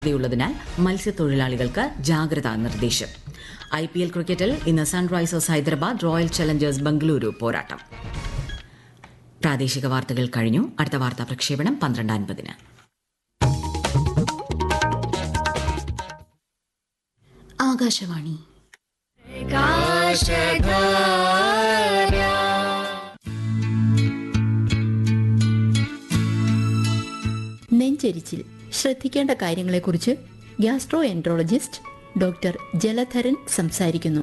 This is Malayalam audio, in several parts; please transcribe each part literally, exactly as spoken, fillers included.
സാധ്യതയുള്ളതിനാൽ മത്സ്യത്തൊഴിലാളികൾക്ക് ജാഗ്രതാ നിർദ്ദേശം. ഐ പി എൽ ക്രിക്കറ്റിൽ ഇന്ന് Sunrisers Hyderabad royal Challengers Bengaluru പോരാട്ടം. പ്രാദേശിക വാർത്തകൾ കഴിഞ്ഞു. അടുത്ത വാർത്താ പ്രക്ഷേപണം പന്ത്രണ്ട് അൻപതിന്. ആകാശവാണി. നെഞ്ചരിച്ചിൽ ശ്രദ്ധിക്കേണ്ട കാര്യങ്ങളെക്കുറിച്ച് ഗ്യാസ്ട്രോ എൻട്രോളജിസ്റ്റ് ഡോക്ടർ ജലധരൻ സംസാരിക്കുന്നു.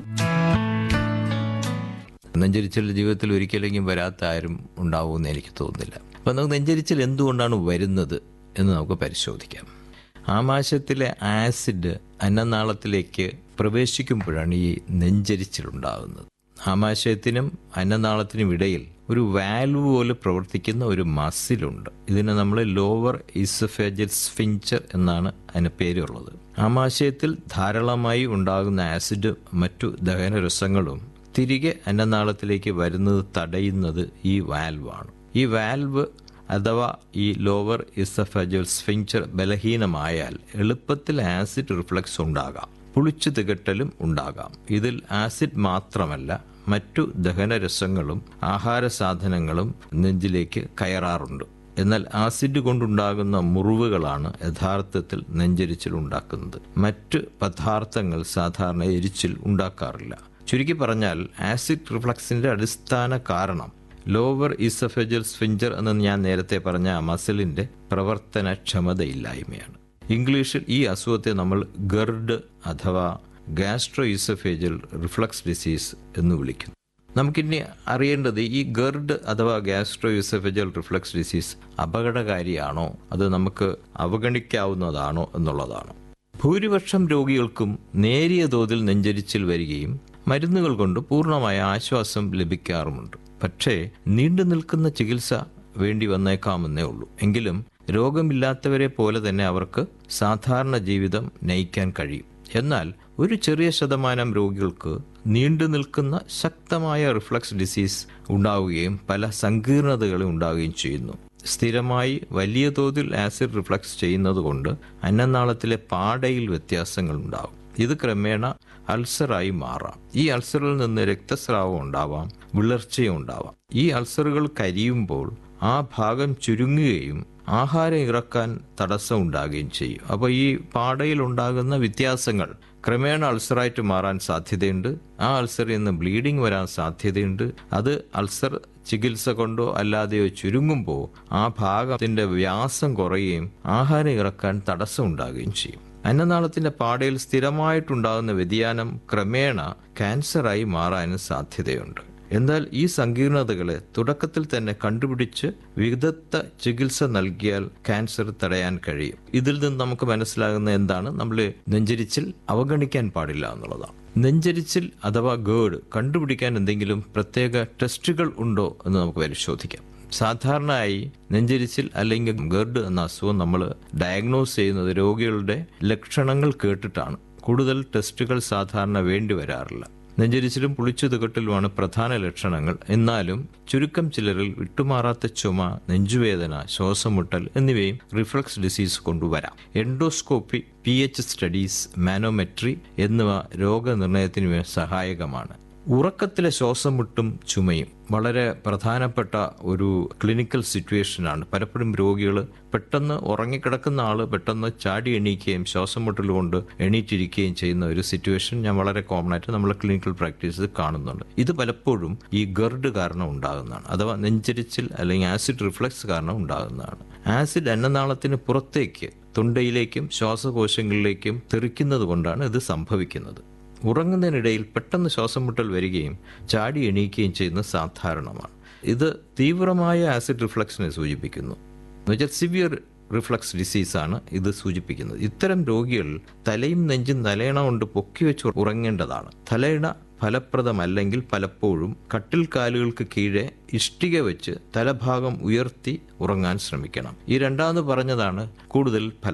നെഞ്ചരിച്ചൽ ജീവിതത്തിൽ ഒരിക്കലെങ്കിലും വരാത്ത ആരും ഉണ്ടാവുമെന്ന് എനിക്ക് തോന്നുന്നില്ല. അപ്പം നമുക്ക് നെഞ്ചരിച്ചൽ എന്തുകൊണ്ടാണ് വരുന്നത് എന്ന് നമുക്ക് പരിശോധിക്കാം. ആമാശയത്തിലെ ആസിഡ് അന്നനാളത്തിലേക്ക് പ്രവേശിക്കുമ്പോഴാണ് ഈ നെഞ്ചരിച്ചിലുണ്ടാകുന്നത്. ആമാശയത്തിനും അന്നനാളത്തിനും ഇടയിൽ ഒരു വാൽവ് പോലെ പ്രവർത്തിക്കുന്ന ഒരു മസിലുണ്ട്. ഇതിനെ നമ്മൾ ലോവർ ഈസോഫേജൽ സ്ഫിൻക്ചർ എന്നാണ് അതിന് പേരുള്ളത്. ആമാശയത്തിൽ ധാരാളമായി ഉണ്ടാകുന്ന ആസിഡ് മറ്റു ദഹനരസങ്ങളും തിരികെ അന്നനാളത്തിലേക്ക് വരുന്നത് തടയുന്നത് ഈ വാൽവാണ്. ഈ വാൽവ് അഥവാ ഈ ലോവർ ഈസോഫേജൽ സ്ഫിൻക്ചർ ബലഹീനമായാൽ എളുപ്പത്തിൽ ആസിഡ് റിഫ്ലക്സ് ഉണ്ടാകാം, പുളിച്ചു തികട്ടലും ഉണ്ടാകാം. ഇതിൽ ആസിഡ് മാത്രമല്ല, മറ്റു ദഹനരസങ്ങളും ആഹാര സാധനങ്ങളും നെഞ്ചിലേക്ക് കയറാറുണ്ട്. എന്നാൽ ആസിഡ് കൊണ്ടുണ്ടാകുന്ന മുറിവുകളാണ് യഥാർത്ഥത്തിൽ നെഞ്ചരിച്ചിൽ ഉണ്ടാക്കുന്നത്. മറ്റ് പദാർത്ഥങ്ങൾ സാധാരണ എരിച്ചിൽ ഉണ്ടാക്കാറില്ല. ചുരുക്കി പറഞ്ഞാൽ ആസിഡ് റിഫ്ലക്സിന്റെ അടിസ്ഥാന കാരണം ലോവർ ഈസോഫേജൽ സ്ഫിൻക്ചർ എന്ന് ഞാൻ നേരത്തെ പറഞ്ഞ മസിലിന്റെ പ്രവർത്തനക്ഷമതയില്ലായ്മയാണ്. ഇംഗ്ലീഷിൽ ഈ അസുഖത്തെ നമ്മൾ ഗർഡ് അഥവാ ഗാസ്ട്രോ ഈസോഫേജൽ റിഫ്ലക്സ് ഡിസീസ് എന്ന് വിളിക്കുന്നു. നമുക്കിനി അറിയേണ്ടത് ഈ ഗർഡ് അഥവാ ഗാസ്ട്രോ ഈസോഫേജൽ റിഫ്ലക്സ് ഡിസീസ് അപകടകാരിയാണോ, അത് നമുക്ക് അവഗണിക്കാവുന്നതാണോ എന്നുള്ളതാണ്. ഭൂരിപക്ഷം രോഗികൾക്കും നേരിയ തോതിൽ നെഞ്ചരിച്ചിൽ വരികയും മരുന്നുകൾ കൊണ്ട് പൂർണ്ണമായ ആശ്വാസം ലഭിക്കാറുമുണ്ട്. പക്ഷേ നീണ്ടു നിൽക്കുന്ന ചികിത്സ വേണ്ടി വന്നേക്കാമെന്നേ ഉള്ളൂ. എങ്കിലും രോഗമില്ലാത്തവരെ പോലെ തന്നെ അവർക്ക് സാധാരണ ജീവിതം നയിക്കാൻ കഴിയും. എന്നാൽ ഒരു ചെറിയ ശതമാനം രോഗികൾക്ക് നീണ്ടു നിൽക്കുന്ന ശക്തമായ റിഫ്ലക്സ് ഡിസീസ് ഉണ്ടാവുകയും പല സങ്കീർണതകളും ഉണ്ടാവുകയും ചെയ്യുന്നു. സ്ഥിരമായി വലിയ തോതിൽ ആസിഡ് റിഫ്ലക്സ് ചെയ്യുന്നത് കൊണ്ട് അന്നനാളത്തിലെ പാടയിൽ വ്യത്യാസങ്ങൾ ഉണ്ടാകും. ഇത് ക്രമേണ അൾസറായി മാറാം. ഈ അൾസറിൽ നിന്ന് രക്തസ്രാവം ഉണ്ടാവാം, വിളർച്ചയും ഉണ്ടാവാം. ഈ അൾസറുകൾ കരിയുമ്പോൾ ആ ഭാഗം ചുരുങ്ങുകയും ആഹാരം ഇറക്കാൻ തടസ്സം ഉണ്ടാകുകയും ചെയ്യും. അപ്പോൾ ഈ പാടയിൽ ഉണ്ടാകുന്ന വ്യത്യാസങ്ങൾ ക്രമേണ അൾസറായിട്ട് മാറാൻ സാധ്യതയുണ്ട്. ആ അൾസറിൽ നിന്ന് ബ്ലീഡിംഗ് വരാൻ സാധ്യതയുണ്ട്. അത് അൾസർ ചികിത്സ കൊണ്ടോ അല്ലാതെയോ ചുരുങ്ങുമ്പോൾ ആ ഭാഗത്തിന്റെ വ്യാസം കുറയുകയും ആഹാരം ഇറക്കാൻ തടസ്സം ഉണ്ടാകുകയും ചെയ്യും. അന്നനാളത്തിന്റെ പാടയിൽ സ്ഥിരമായിട്ടുണ്ടാകുന്ന വ്യതിയാനം ക്രമേണ ക്യാൻസറായി മാറാനും സാധ്യതയുണ്ട്. എന്നാൽ ഈ സങ്കീർണതകളെ തുടക്കത്തിൽ തന്നെ കണ്ടുപിടിച്ച് വിദഗ്ധ ചികിത്സ നൽകിയാൽ ക്യാൻസർ തടയാൻ കഴിയും. ഇതിൽ നിന്ന് നമുക്ക് മനസ്സിലാകുന്ന എന്താണ്, നമ്മൾ നെഞ്ചരിച്ചിൽ അവഗണിക്കാൻ പാടില്ല എന്നുള്ളതാണ്. നെഞ്ചരിച്ചിൽ അഥവാ ഗേർഡ് കണ്ടുപിടിക്കാൻ എന്തെങ്കിലും പ്രത്യേക ടെസ്റ്റുകൾ ഉണ്ടോ എന്ന് നമുക്ക് പരിശോധിക്കാം. സാധാരണയായി നെഞ്ചരിച്ചിൽ അല്ലെങ്കിൽ ഗർഡ് എന്ന അസുഖം നമ്മൾ ഡയഗ്നോസ് ചെയ്യുന്നത് രോഗികളുടെ ലക്ഷണങ്ങൾ കേട്ടിട്ടാണ്. കൂടുതൽ ടെസ്റ്റുകൾ സാധാരണ വേണ്ടി വരാറില്ല. നെഞ്ചരിച്ചിലും പുളിച്ചു തികട്ടലുമാണ് പ്രധാന ലക്ഷണങ്ങൾ. എന്നാലും ചുരുക്കം ചിലരിൽ വിട്ടുമാറാത്ത ചുമ, നെഞ്ചുവേദന, ശ്വാസമുട്ടൽ എന്നിവയും റിഫ്ലക്സ് ഡിസീസ് കൊണ്ടുവരാം. Endoscopy, P H studies, manometry എന്നിവ രോഗനിർണയത്തിന് സഹായകമാണ്. ഉറക്കത്തിലെ ശ്വാസം മുട്ടും ചുമയും വളരെ പ്രധാനപ്പെട്ട ഒരു ക്ലിനിക്കൽ സിറ്റുവേഷനാണ്. പലപ്പോഴും രോഗികൾ പെട്ടെന്ന് ഉറങ്ങിക്കിടക്കുന്ന ആള് പെട്ടെന്ന് ചാടി എണീക്കുകയും ശ്വാസം മുട്ടൽ കൊണ്ട് എണീറ്റിരിക്കുകയും ചെയ്യുന്ന ഒരു സിറ്റുവേഷൻ ഞാൻ വളരെ കോമൺ ആയിട്ട് നമ്മൾ ക്ലിനിക്കൽ പ്രാക്ടീസിൽ കാണുന്നുണ്ട്. ഇത് പലപ്പോഴും ഈ ഗർഡ് കാരണം ഉണ്ടാകുന്നതാണ്, അഥവാ നെഞ്ചരിച്ചിൽ അല്ലെങ്കിൽ ആസിഡ് റിഫ്ലക്സ് കാരണം ഉണ്ടാകുന്നതാണ്. ആസിഡ് അന്നനാളത്തിന് പുറത്തേക്ക് തൊണ്ടയിലേക്കും ശ്വാസകോശങ്ങളിലേക്കും തെറിക്കുന്നത് കൊണ്ടാണ് ഇത് സംഭവിക്കുന്നത്. ഉറങ്ങുന്നതിനിടയിൽ പെട്ടെന്ന് ശ്വാസം മുട്ടൽ വരികയും ചാടി എണീക്കുകയും ചെയ്യുന്നത് സാധാരണമാണ്. ഇത് തീവ്രമായ ആസിഡ് റിഫ്ലക്സിനെ സൂചിപ്പിക്കുന്നു. എന്നുവെച്ചാൽ സിവിയർ റിഫ്ലക്സ് ഡിസീസാണ് ഇത് സൂചിപ്പിക്കുന്നത്. ഇത്തരം രോഗികൾ തലയും നെഞ്ചും തലയിണ കൊണ്ട് പൊക്കി വെച്ച് ഉറങ്ങേണ്ടതാണ്. തലയിണ ഫലപ്രദമല്ലെങ്കിൽ പലപ്പോഴും കട്ടിൽ കാലുകൾക്ക് കീഴെ ഇഷ്ടിക വെച്ച് തലഭാഗം ഉയർത്തി ഉറങ്ങാൻ ശ്രമിക്കണം. ഈ രണ്ടാമത് പറഞ്ഞതാണ് കൂടുതൽ ഫലപ്രദം.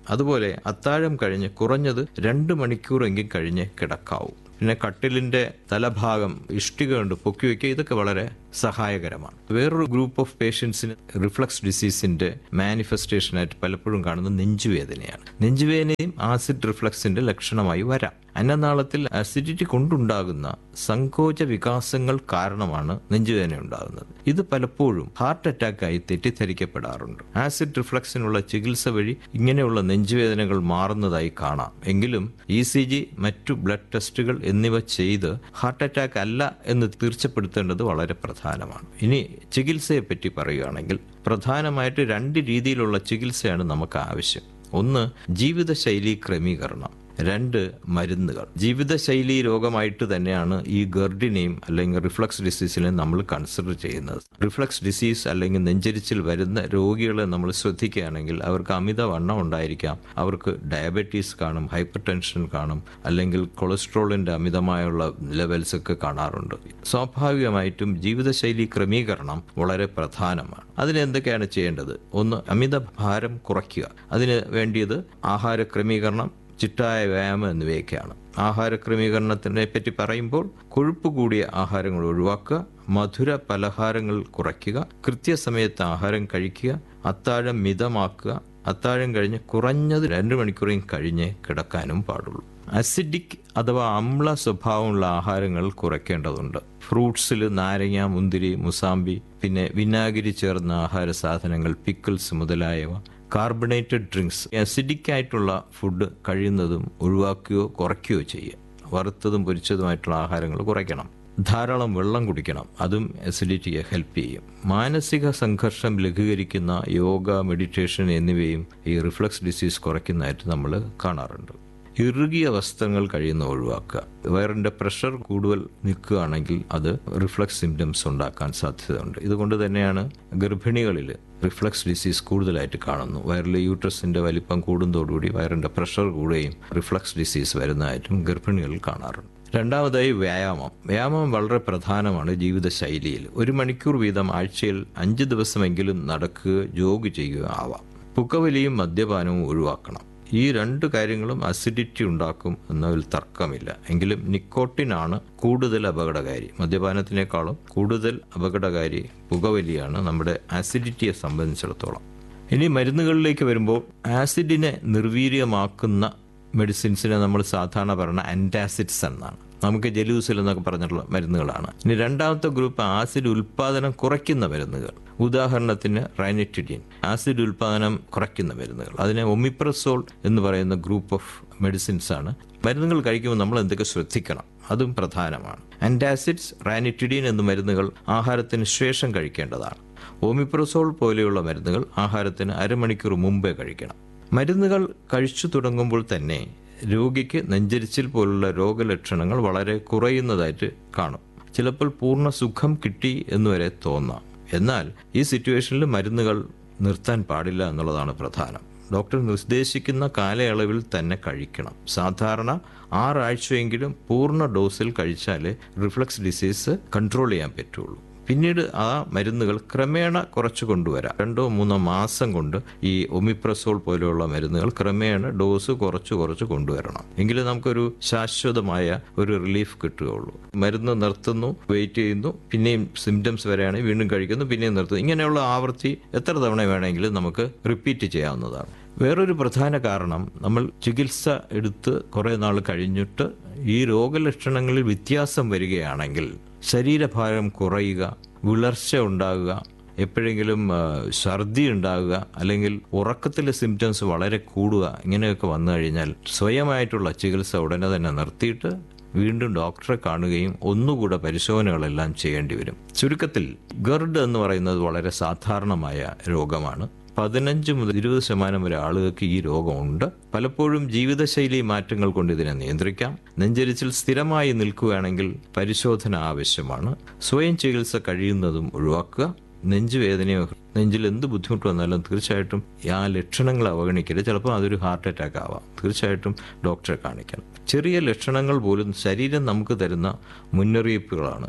അതുപോലെ അത്താഴം കഴിഞ്ഞ് കുറഞ്ഞത് രണ്ട് മണിക്കൂറെങ്കിലും കഴിഞ്ഞ് കിടക്കാവൂ. പിന്നെ കട്ടിലിന്റെ തലഭാഗം ഇഷ്ടിക കൊണ്ട് പൊക്കി വയ്ക്കുക, ഇതൊക്കെ വളരെ സഹായകരമാണ്. വേറൊരു ഗ്രൂപ്പ് ഓഫ് പേഷ്യൻസിന് റിഫ്ലക്സ് ഡിസീസിന്റെ മാനിഫെസ്റ്റേഷനായിട്ട് പലപ്പോഴും കാണുന്നത് നെഞ്ചുവേദനയാണ്. നെഞ്ചുവേദനയും ആസിഡ് റിഫ്ലക്സിന്റെ ലക്ഷണമായി വരാം. അന്നനാളത്തിൽ അസിഡിറ്റി കൊണ്ടുണ്ടാകുന്ന സങ്കോച വികാസങ്ങൾ കാരണമാണ് നെഞ്ചുവേദന ഉണ്ടാകുന്നത്. ഇത് പലപ്പോഴും ഹാർട്ട് അറ്റാക്കായി തെറ്റിദ്ധരിക്കപ്പെടാറുണ്ട്. ആസിഡ് റിഫ്ലക്സിനുള്ള ചികിത്സ വഴി ഇങ്ങനെയുള്ള നെഞ്ചുവേദനകൾ മാറുന്നതായി കാണാം. എങ്കിലും ഇ സി ജി, മറ്റു ബ്ലഡ് ടെസ്റ്റുകൾ എന്നിവ ചെയ്ത് ഹാർട്ട് അറ്റാക്ക് അല്ല എന്ന് തീർച്ചപ്പെടുത്തേണ്ടത് വളരെ പ്രധാനമാണ്. ഇനി ചികിത്സയെ പറ്റി പറയുകയാണെങ്കിൽ പ്രധാനമായിട്ട് രണ്ട് രീതിയിലുള്ള ചികിത്സയാണ് നമുക്ക് ആവശ്യം. ഒന്ന്, ജീവിതശൈലി ക്രമീകരണം. രണ്ട്, മരുന്നുകൾ. ജീവിതശൈലി രോഗമായിട്ട് തന്നെയാണ് ഈ ഗർഡിനെയും അല്ലെങ്കിൽ റിഫ്ലക്സ് ഡിസീസിനെയും നമ്മൾ കൺസിഡർ ചെയ്യുന്നത്. റിഫ്ലക്സ് ഡിസീസ് അല്ലെങ്കിൽ നെഞ്ചരിച്ചിൽ വരുന്ന രോഗികളെ നമ്മൾ ശ്രദ്ധിക്കുകയാണെങ്കിൽ അവർക്ക് അമിതവണ്ണം ഉണ്ടായിരിക്കാം, അവർക്ക് ഡയബറ്റീസ് കാണും, ഹൈപ്പർ ടെൻഷൻ കാണും, അല്ലെങ്കിൽ കൊളസ്ട്രോളിന്റെ അമിതമായുള്ള ലെവൽസ് ഒക്കെ കാണാറുണ്ട്. സ്വാഭാവികമായിട്ടും ജീവിതശൈലി ക്രമീകരണം വളരെ പ്രധാനമാണ്. അതിന് എന്തൊക്കെയാണ് ചെയ്യേണ്ടത്? ഒന്ന്, അമിത ഭാരം കുറയ്ക്കുക. അതിന് വേണ്ടിയത് ആഹാര ക്രമീകരണം, ചിട്ടായ വ്യായാമം എന്നിവയൊക്കെയാണ്. ആഹാര ക്രമീകരണത്തിനെ പറ്റി പറയുമ്പോൾ കൊഴുപ്പ് കൂടിയ ആഹാരങ്ങൾ ഒഴിവാക്കുക, മധുര പലഹാരങ്ങൾ കുറയ്ക്കുക, കൃത്യസമയത്ത് ആഹാരം കഴിക്കുക, അത്താഴം മിതമാക്കുക, അത്താഴം കഴിഞ്ഞ് കുറഞ്ഞത് രണ്ട് മണിക്കൂറും കഴിഞ്ഞ് കിടക്കാനും പാടുള്ളൂ. അസിഡിക് അഥവാ അമ്ല സ്വഭാവമുള്ള ആഹാരങ്ങൾ കുറയ്ക്കേണ്ടതുണ്ട്. ഫ്രൂട്ട്സിൽ നാരങ്ങ, മുന്തിരി, മുസാമ്പി, പിന്നെ വിനാഗിരി ചേർന്ന ആഹാര സാധനങ്ങൾ, പിക്കിൾസ് മുതലായവ, കാർബണേറ്റഡ് ഡ്രിങ്ക്സ്, അസിഡിക് ആയിട്ടുള്ള ഫുഡ് കഴിയുന്നതും ഒഴിവാക്കുകയോ കുറയ്ക്കുകയോ ചെയ്യുക. വറുത്തതും പൊരിച്ചതുമായിട്ടുള്ള ആഹാരങ്ങൾ കുറയ്ക്കണം. ധാരാളം വെള്ളം കുടിക്കണം, അതും അസിഡിറ്റിയെ ഹെൽപ്പ് ചെയ്യും. മാനസിക സംഘർഷം ലഘൂകരിക്കുന്ന യോഗ, മെഡിറ്റേഷൻ എന്നിവയും ഈ റിഫ്ലക്സ് ഡിസീസ് കുറയ്ക്കുന്നതായിട്ട് നമ്മൾ കാണാറുണ്ട്. ഇറുകിയ വസ്ത്രങ്ങൾ കഴിയുന്ന ഒഴിവാക്കുക. വയറിന്റെ പ്രഷർ കൂടുതൽ നിൽക്കുകയാണെങ്കിൽ അത് റിഫ്ലക്സ് സിംറ്റംസ് ഉണ്ടാക്കാൻ സാധ്യതയുണ്ട്. ഇതുകൊണ്ട് തന്നെയാണ് ഗർഭിണികളിൽ റിഫ്ലക്സ് ഡിസീസ് കൂടുതലായിട്ട് കാണുന്നു. വയറിലെ യൂട്രസിന്റെ വലിപ്പം കൂടുന്നതോടുകൂടി വയറിന്റെ പ്രഷർ കൂടുകയും റിഫ്ലക്സ് ഡിസീസ് വരുന്നതായിട്ടും ഗർഭിണികളിൽ കാണാറുണ്ട്. രണ്ടാമതായി വ്യായാമം. വ്യായാമം വളരെ പ്രധാനമാണ് ജീവിതശൈലിയിൽ. ഒരു മണിക്കൂർ വീതം ആഴ്ചയിൽ അഞ്ച് ദിവസമെങ്കിലും നടക്കുക, ജോഗ് ചെയ്യുക ആവാം. പുകവലിയും മദ്യപാനവും ഒഴിവാക്കണം. ഈ രണ്ട് കാര്യങ്ങളും അസിഡിറ്റി ഉണ്ടാക്കും എന്നതിൽ തർക്കമില്ല. എങ്കിലും നിക്കോട്ടിനാണ് കൂടുതൽ അപകടകാരി. മദ്യപാനത്തിനേക്കാളും കൂടുതൽ അപകടകാരി പുകവലിയാണ് നമ്മുടെ ആസിഡിറ്റിയെ സംബന്ധിച്ചിടത്തോളം. ഇനി മരുന്നുകളിലേക്ക് വരുമ്പോൾ ആസിഡിനെ നിർവീര്യമാക്കുന്ന മെഡിസിൻസിനെ നമ്മൾ സാധാരണ പറയുന്ന ആന്റാസിഡ്സ് എന്നാണ്. നമുക്ക് ജലൂസിൽ എന്നൊക്കെ പറഞ്ഞിട്ടുള്ള മരുന്നുകളാണ്. ഇനി രണ്ടാമത്തെ ഗ്രൂപ്പ് ആസിഡ് ഉൽപാദനം കുറയ്ക്കുന്ന മരുന്നുകൾ. ഉദാഹരണത്തിന് റൈനിറ്റിഡിൻ, ആസിഡ് ഉൽപാദനം കുറയ്ക്കുന്ന മരുന്നുകൾ. അതിനെ ഒമിപ്രസോൾ എന്ന് പറയുന്ന ഗ്രൂപ്പ് ഓഫ് മെഡിസിൻസ് ആണ്. മരുന്നുകൾ കഴിക്കുമ്പോൾ നമ്മൾ എന്തൊക്കെ ശ്രദ്ധിക്കണം, അതും പ്രധാനമാണ്. ആന്റാസിഡ്സ്, റൈനിറ്റിഡിൻ എന്ന മരുന്നുകൾ ആഹാരത്തിന് ശേഷം കഴിക്കേണ്ടതാണ്. ഒമിപ്രസോൾ പോലെയുള്ള മരുന്നുകൾ ആഹാരത്തിന് അരമണിക്കൂർ മുമ്പേ കഴിക്കണം. മരുന്നുകൾ കഴിച്ചു തുടങ്ങുമ്പോൾ തന്നെ രോഗിക്ക് നെഞ്ചരിച്ചിൽ പോലുള്ള രോഗലക്ഷണങ്ങൾ വളരെ കുറയുന്നതായിട്ട് കാണും. ചിലപ്പോൾ പൂർണ്ണ സുഖം കിട്ടി എന്നുവരെ തോന്നാം. എന്നാൽ ഈ സിറ്റുവേഷനിൽ മരുന്നുകൾ നിർത്താൻ പാടില്ല എന്നുള്ളതാണ് പ്രധാനം. ഡോക്ടർ നിർദ്ദേശിക്കുന്ന കാലയളവിൽ തന്നെ കഴിക്കണം. സാധാരണ ആറാഴ്ചയെങ്കിലും പൂർണ്ണ ഡോസിൽ കഴിച്ചാലേ റിഫ്ലക്സ് ഡിസീസ് കൺട്രോൾ ചെയ്യാൻ പറ്റുള്ളൂ. പിന്നീട് ആ മരുന്നുകൾ ക്രമേണ കുറച്ചു കൊണ്ടുവരാം. രണ്ടോ മൂന്നോ മാസം കൊണ്ട് ഈ ഒമിപ്രസോൾ പോലെയുള്ള മരുന്നുകൾ ക്രമേണ ഡോസ് കുറച്ച് കുറച്ച് കൊണ്ടുവരണം. എങ്കിലും നമുക്കൊരു ശാശ്വതമായ ഒരു റിലീഫ് കിട്ടുകയുള്ളൂ. മരുന്ന് നിർത്തുന്നു, വെയിറ്റ് ചെയ്യുന്നു, പിന്നെയും സിംറ്റംസ് വരെയാണെങ്കിൽ വീണ്ടും കഴിക്കുന്നു, പിന്നെയും നിർത്തുന്നു. ഇങ്ങനെയുള്ള ആവൃത്തി എത്ര തവണ വേണമെങ്കിലും നമുക്ക് റിപ്പീറ്റ് ചെയ്യാവുന്നതാണ്. വേറൊരു പ്രധാന കാരണം, നമ്മൾ ചികിത്സ എടുത്ത് കുറേ നാൾ കഴിഞ്ഞിട്ട് ഈ രോഗലക്ഷണങ്ങളിൽ വ്യത്യാസം വരികയാണെങ്കിൽ ശരീരഭാരം കുറയുക, വിളർച്ച ഉണ്ടാകുക, എപ്പോഴെങ്കിലും ഛർദി ഉണ്ടാകുക, അല്ലെങ്കിൽ ഉറക്കത്തിലെ സിംറ്റംസ് വളരെ കൂടുക, ഇങ്ങനെയൊക്കെ വന്നു കഴിഞ്ഞാൽ സ്വയമായിട്ടുള്ള ചികിത്സ ഉടനെ തന്നെ നിർത്തിയിട്ട് വീണ്ടും ഡോക്ടറെ കാണുകയും ഒന്നുകൂടെ പരിശോധനകളെല്ലാം ചെയ്യേണ്ടി വരും. ചുരുക്കത്തിൽ ഗർഡ് എന്ന് പറയുന്നത് വളരെ സാധാരണമായ രോഗമാണ്. പതിനഞ്ച് മുതൽ ഇരുപത് ശതമാനം വരെ ആളുകൾക്ക് ഈ രോഗമുണ്ട്. പലപ്പോഴും ജീവിതശൈലി മാറ്റങ്ങൾ കൊണ്ട് ഇതിനെ നിയന്ത്രിക്കാം. നെഞ്ചരിച്ചിൽ സ്ഥിരമായി നിൽക്കുകയാണെങ്കിൽ പരിശോധന ആവശ്യമാണ്. സ്വയം ചികിത്സ കഴിയുന്നതും ഒഴിവാക്കുക. നെഞ്ചുവേദനയോ നെഞ്ചിൽ എന്ത് ബുദ്ധിമുട്ട് വന്നാലും തീർച്ചയായിട്ടും ആ ലക്ഷണങ്ങൾ അവഗണിക്കരുത്. ചിലപ്പോൾ അതൊരു ഹാർട്ട് അറ്റാക്ക് ആവാം. തീർച്ചയായിട്ടും ഡോക്ടറെ കാണിക്കണം. ചെറിയ ലക്ഷണങ്ങൾ പോലും ശരീരം നമുക്ക് തരുന്ന മുന്നറിയിപ്പുകളാണ്.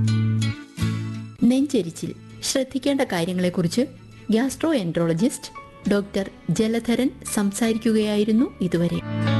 നെഞ്ചരിച്ചിൽ ശ്രദ്ധിക്കേണ്ട കാര്യങ്ങളെക്കുറിച്ച് ഗ്യാസ്ട്രോ എൻട്രോളജിസ്റ്റ് ഡോക്ടർ ജലധരൻ സംസാരിക്കുകയായിരുന്നു ഇതുവരെ.